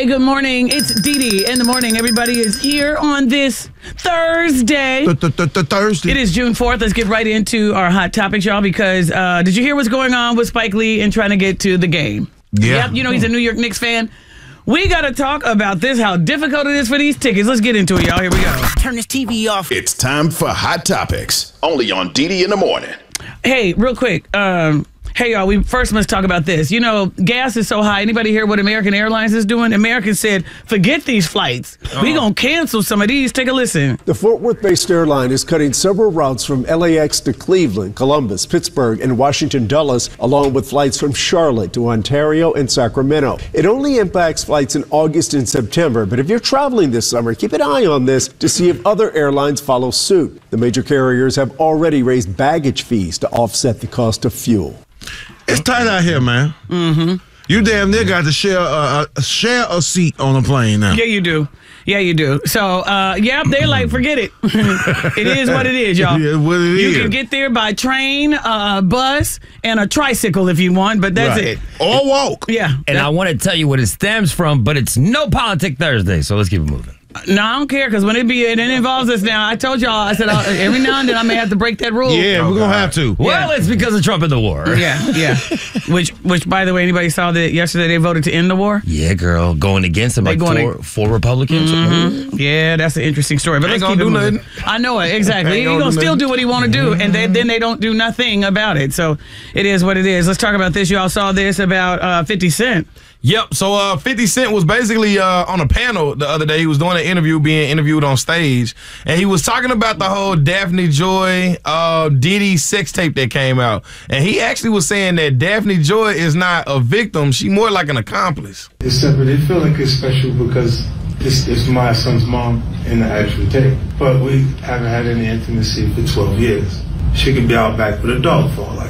Hi, good morning. It's Dee Dee in the morning. Everybody is here on this Thursday. Thursday. It is June 4th. Let's get right into our hot topics, y'all, because did you hear what's going on with Spike Lee and trying to get to the game? Yeah. Yep, you know he's a New York Knicks fan. We got to talk about this, how difficult it is for these tickets. Let's get into it, y'all. Here we go. Turn this TV off. It's time for Hot Topics, only on Dee Dee in the morning. Hey, real quick. Hey, y'all, we first must talk about this. You know, gas is so high. Anybody hear what American Airlines is doing? American said, forget these flights. We going to cancel some of these. Take a listen. The Fort Worth-based airline is cutting several routes from LAX to Cleveland, Columbus, Pittsburgh, and Washington Dulles, along with flights from Charlotte to Ontario and Sacramento. It only impacts flights in August and September, but if you're traveling this summer, keep an eye on this to see if other airlines follow suit. The major carriers have already raised baggage fees to offset the cost of fuel. It's tight out here, man. Mm-hmm. You damn near got to share a seat on a plane now. Yeah, you do. Yeah, you do. So, yeah, they're like, forget it. It is what it is, y'all. Yeah, what it you is. can get there by train, bus, and a tricycle if you want, but that's it. Or walk. Yeah. And I want to tell you what it stems from, but it's No Politic Thursday, so let's keep it moving. No, I don't care, because when it involves us now, I told y'all, I said every now and then I may have to break that rule. Yeah, we're going to have to. Well, it's because of Trump and the war. Yeah. Which, by the way, anybody saw that yesterday they voted to end the war? Yeah, girl, going against him, four Republicans. Mm-hmm. Yeah, that's an interesting story. But let's keep it moving. I know it, exactly. He's going to still do what he want to do, and then they don't do nothing about it. So it is what it is. Let's talk about this. You all saw this about 50 Cent. Yep. So 50 Cent was basically on a panel the other day. He was doing an interview, being interviewed on stage, and he was talking about the whole Daphne Joy Diddy sex tape that came out. And he actually was saying that Daphne Joy is not a victim; she's more like an accomplice. It's separate. It feel like it's special because it's my son's mom in the actual tape, but we haven't had any intimacy for 12 years. She could be out back with a dog for all I